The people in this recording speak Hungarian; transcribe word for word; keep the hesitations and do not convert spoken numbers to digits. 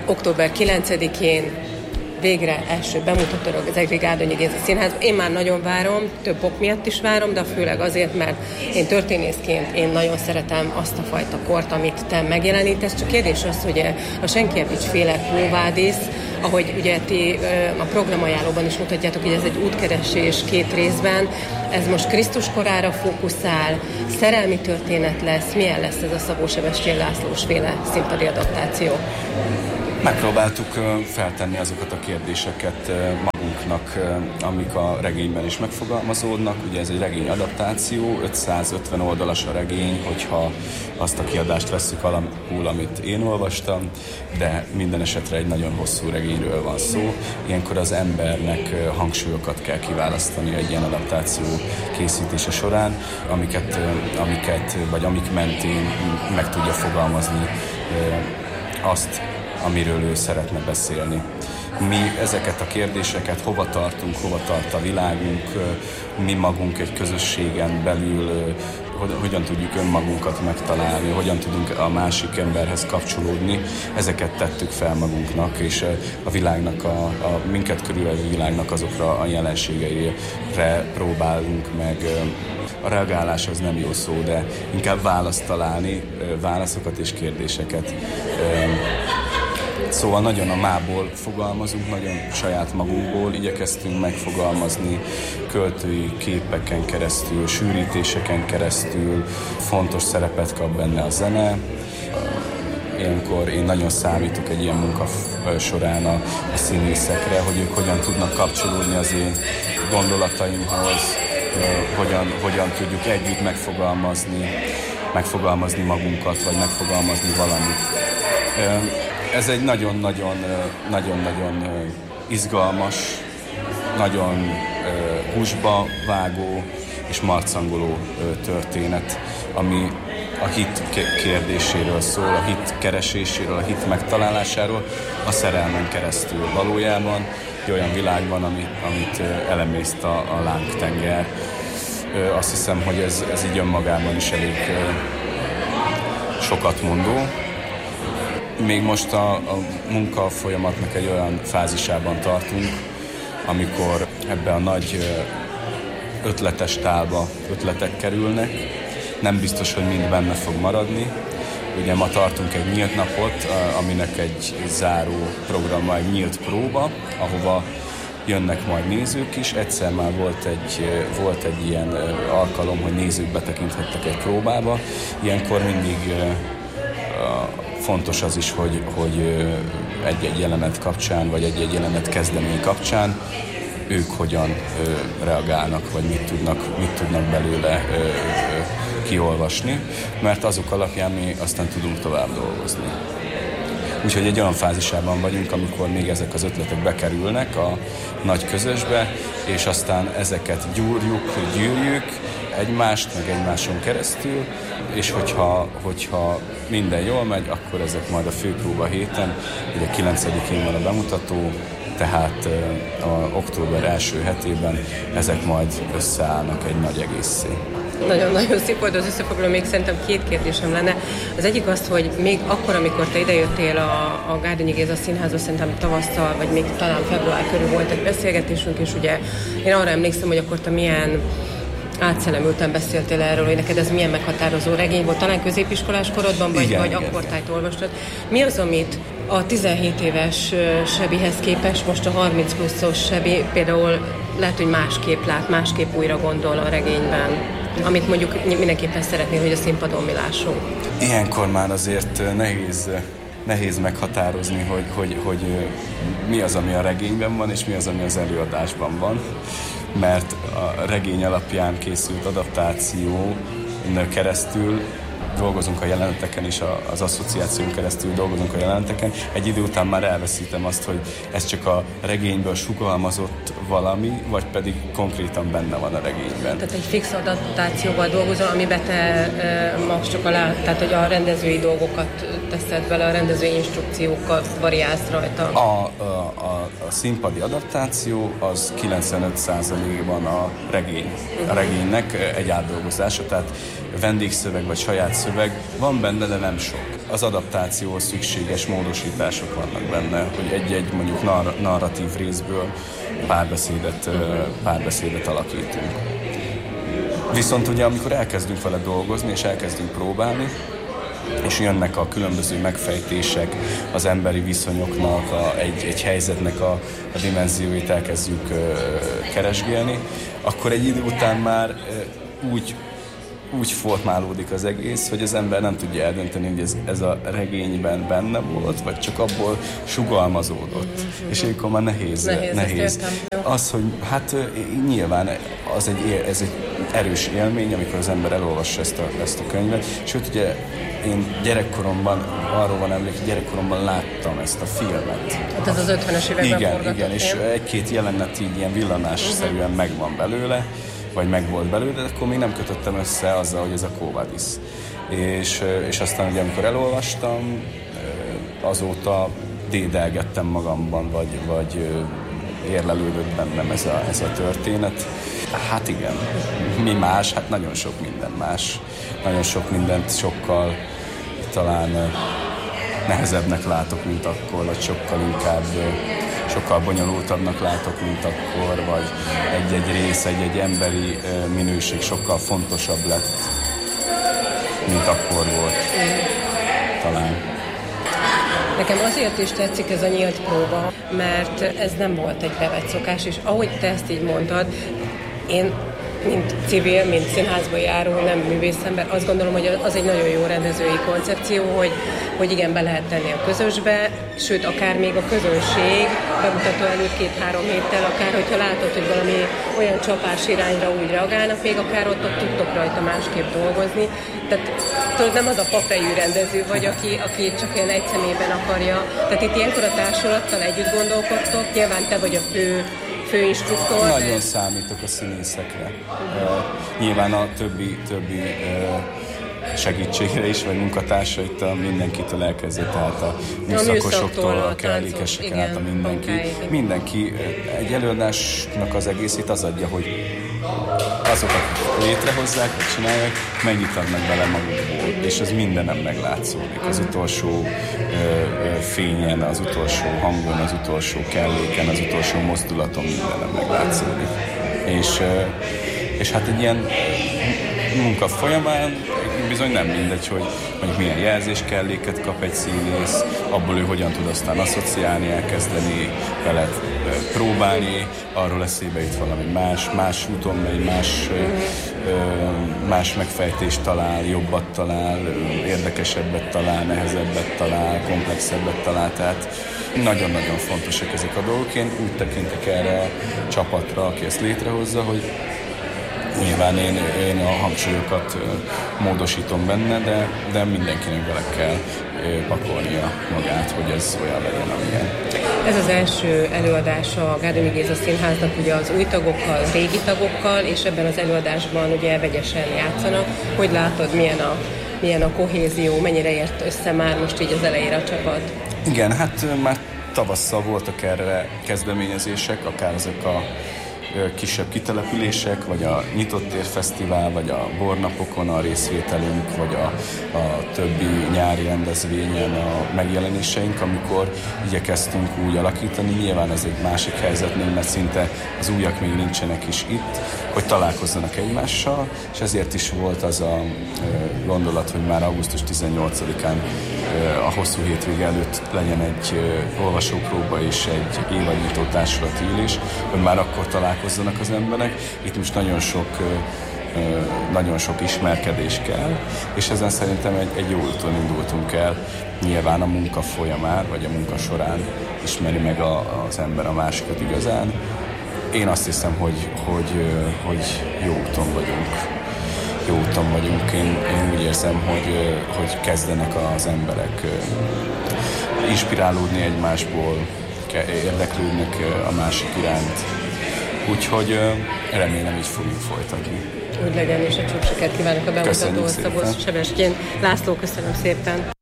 október kilencedikén végre első bemutatóra az Egri Gárdonyi Géza Színház. Én már nagyon várom, több ok miatt is várom, de főleg azért, mert én történészként én nagyon szeretem azt a fajta kort, amit te megjelenítesz. Csak kérdés az, hogy a Sienkiewicz féle Quo Vadis, ahogy ugye ti a programajánlóban is mutatjátok, hogy ez egy útkeresés két részben, ez most Krisztus korára fókuszál, szerelmi történet lesz, milyen lesz ez a Szabó Sebestyén Lászlós féle színpadi adaptáció? Megpróbáltuk feltenni azokat a kérdéseket magunknak, amik a regényben is megfogalmazódnak. Ugye ez egy regény adaptáció, ötszázötven oldalas a regény, hogyha azt a kiadást vesszük alapul, amit én olvastam, de minden esetre egy nagyon hosszú regényről van szó. Ilyenkor az embernek hangsúlyokat kell kiválasztani egy ilyen adaptáció készítése során, amiket, amiket vagy amik mentén meg tudja fogalmazni azt, amiről ő szeretne beszélni. Mi ezeket a kérdéseket, hova tartunk, hova tart a világunk, mi magunk egy közösségen belül, hogyan tudjuk önmagunkat megtalálni, hogyan tudunk a másik emberhez kapcsolódni, ezeket tettük fel magunknak, és a világnak, a, a minket körülvevő világnak azokra a jelenségeire próbálunk meg. A reagálás az nem jó szó, de inkább választ találni, válaszokat és kérdéseket. Szóval nagyon a mából fogalmazunk, nagyon saját magunkból igyekeztünk megfogalmazni, költői képeken keresztül, sűrítéseken keresztül, fontos szerepet kap benne a zene. Ilyenkor én nagyon számítok egy ilyen munka során a, a színészekre, hogy ők hogyan tudnak kapcsolódni az én gondolataimhoz, hogyan, hogyan tudjuk együtt megfogalmazni, megfogalmazni magunkat, vagy megfogalmazni valamit. Ez egy nagyon-nagyon-nagyon izgalmas, nagyon húsba vágó és marcangoló történet, ami a hit kérdéséről szól, a hit kereséséről, a hit megtalálásáról, a szerelmen keresztül valójában, egy olyan világban, amit, amit elemészt a, a lángtenger. Azt hiszem, hogy ez, ez így önmagában is elég sokat mondó. Még most a, a munka folyamatnak egy olyan fázisában tartunk, amikor ebbe a nagy ötletes tálba ötletek kerülnek. Nem biztos, hogy mind benne fog maradni. Ugye ma tartunk egy nyílt napot, aminek egy záró programma, egy nyílt próba, ahova jönnek majd nézők is. Egyszer már volt egy, volt egy ilyen alkalom, hogy nézők betekinthettek egy próbába. Ilyenkor mindig fontos az is, hogy, hogy egy-egy jelenet kapcsán, vagy egy-egy jelenet kezdemény kapcsán ők hogyan ö, reagálnak, vagy mit tudnak, mit tudnak belőle ö, ö, kiolvasni, mert azok alapján mi aztán tudunk tovább dolgozni. Úgyhogy egy olyan fázisában vagyunk, amikor még ezek az ötletek bekerülnek a nagy közösbe, és aztán ezeket gyúrjuk, gyűrjük egymást, meg egymáson keresztül, és hogyha, hogyha minden jól megy, akkor ezek majd a főpróba héten, ugye kilencedikén van a bemutató, tehát a október első hetében ezek majd összeállnak egy nagy egészé. Nagyon-nagyon szép volt az összefoglaló, még szerintem két kérdésem lenne. Az egyik az, hogy még akkor, amikor te idejöttél a, a Gárdonyi Géza Színházba, szerintem tavasszal, vagy még talán február körül volt egy beszélgetésünk, és ugye én arra emlékszem, hogy akkor te milyen átszellemülten beszéltél erről, hogy neked ez milyen meghatározó regény volt, talán középiskolás korodban, vagy, igen, vagy igen, akkor tájt olvastad. Mi az, amit a tizenhét éves Sebihez képest most a harminc pluszos Sebi például lehet, hogy másképp lát, másképp újra gondol a regényben, amit mondjuk mindenképpen szeretnél, hogy a színpadon mi lássunk? Ilyenkor már azért nehéz, nehéz meghatározni, hogy, hogy, hogy mi az, ami a regényben van, és mi az, ami az előadásban van, mert a regény alapján készült adaptáción keresztül dolgozunk a jeleneteken, és az asszociáción keresztül dolgozunk a jeleneteken. Egy idő után már elveszítem azt, hogy ez csak a regényből sugalmazott valami, vagy pedig konkrétan benne van a regényben. Tehát egy fix adaptációval dolgozol, amiben te e, most csak alá, tehát hogy a rendezői dolgokat teszed bele, a rendezői instrukciókat variálsz rajta. A, a, a, a színpadi adaptáció az kilencvenöt százalékban a regény. A regénynek egy átdolgozása, tehát vendégszöveg vagy saját szöveg van benne, de nem sok. az adaptációhoz szükséges módosítások vannak benne, hogy egy-egy mondjuk nar- narratív részből párbeszédet, párbeszédet alakítunk. Viszont ugye amikor elkezdünk vele dolgozni és elkezdünk próbálni, és jönnek a különböző megfejtések az emberi viszonyoknak, a, egy, egy helyzetnek a, a dimenzióit elkezdjük ö, keresgélni, akkor egy idő után már ö, úgy, úgy formálódik az egész, hogy az ember nem tudja eldönteni, hogy ez, ez a regényben benne volt, vagy csak abból sugalmazódott. Mm-hmm. És ilyenkor már nehéz. Nehéz. nehéz. Az, hogy hát nyilván az egy, ez egy erős élmény, amikor az ember elolvassa ezt a, ezt a könyvet. Sőt, ugye én gyerekkoromban, arról van emlék, hogy gyerekkoromban láttam ezt a filmet. Hát ez az ötvenes években igen, forgatott. Igen, és egy-két jelenet így ilyen villanásszerűen uh-huh. megvan belőle, vagy meg volt belőle, de akkor még nem kötöttem össze azzal, hogy ez a Quo Vadis. És, és aztán ugye amikor elolvastam, azóta dédelgettem magamban, vagy, vagy érlelődött bennem ez a, ez a történet. Hát igen, mi más? Hát nagyon sok minden más. Nagyon sok mindent sokkal talán nehezebbnek látok, mint akkor, vagy sokkal inkább, sokkal bonyolultabbnak látok, mint akkor, vagy egy-egy rész, egy-egy emberi minőség sokkal fontosabb lett, mint akkor volt. Talán. Nekem azért is tetszik ez a nyílt próba, mert ez nem volt egy bevett szokás, és ahogy te ezt így mondtad, én mint civil, mint színházba járó, nem művészember, azt gondolom, hogy az egy nagyon jó rendezői koncepció, hogy, hogy igen, be lehet tenni a közösbe, sőt, akár még a közönség bemutató előtt két-három héttel, akár hogyha látod, hogy valami olyan csapás irányra úgy reagálnak, még akár ott, ott tudtok rajta másképp dolgozni. Tehát tudod, nem az a papejű rendező vagy, aki, aki csak olyan egy szemében akarja. Tehát itt ilyenkor a társulattal együtt gondolkodtok, nyilván te vagy a fő főinstruktor. Nagyon de... számítok a színészekre. Uh, nyilván a többi, többi uh, segítségre is, vagy munkatársaitól, mindenkitől elkezdve, tehát a műszakosoktól, a kellékeseken át, a mindenki. Munkáig. Mindenki egy előadásnak az egészét az adja, hogy azokat létrehozzák, vagy csinálják, mennyit adnak bele magukból, mm. és ez mindenem meglátszódik. Az utolsó ö, ö, fényen, az utolsó hangon, az utolsó kelléken, az utolsó mozdulaton mindenem meglátszódik. És, ö, és hát egy ilyen munka folyamán bizony nem mindegy, hogy mondjuk milyen jelzéskelléket kap egy színész, abból ő hogyan tud aztán asszociálni, elkezdeni vele próbálni, arról eszébe jut valami más, más úton megy, más, más megfejtést talál, jobbat talál, érdekesebbet talál, nehezebbet talál, komplexebbet talál, tehát nagyon-nagyon fontosak ezek a dolgok. Én úgy tekintek erre a csapatra, aki ezt létrehozza, hogy nyilván én, én a hangsúlyokat módosítom benne, de, de mindenkinek bele kell pakolnia magát, hogy ez olyan legyen, amilyen. Ez az első előadása a Gárdonyi Géza Színháznak ugye az új tagokkal, régi tagokkal, és ebben az előadásban ugye vegyesen játszanak. Hogy látod, milyen a, milyen a kohézió, mennyire ért össze már most így az elejére a csapat? Igen, hát már tavasszal voltak erre kezdeményezések, akár ezek a kisebb kitelepülések, vagy a Nyitott Tér Fesztivál, vagy a Bornapokon a részvételünk, vagy a, a többi nyári rendezvényen a megjelenéseink, amikor igyekeztünk úgy alakítani. Nyilván ez egy másik helyzet, mert szinte az újak még nincsenek is itt, hogy találkozzanak egymással, és ezért is volt az a gondolat, hogy már augusztus tizennyolcadikán a hosszú hétvége előtt legyen egy olvasópróba és egy évadnyitó társulati ülés, hogy már akkor találkozzanak az emberek. Itt most nagyon sok, nagyon sok ismerkedés kell, és ezen szerintem egy, egy jó úton indultunk el. Nyilván a munka folyamán, vagy a munka során ismeri meg a, az ember a másikat igazán. Én azt hiszem, hogy, hogy, hogy jó úton vagyunk. Jó úton vagyunk. Én, én úgy érzem, hogy, hogy kezdenek az emberek inspirálódni egymásból, érdeklődnek a másik iránt. Úgyhogy remélem, így fogjuk folytatni. Úgy legyen, és egy sok sikert kívánok a bemutató Szabolcs Sebestyén László, köszönöm szépen.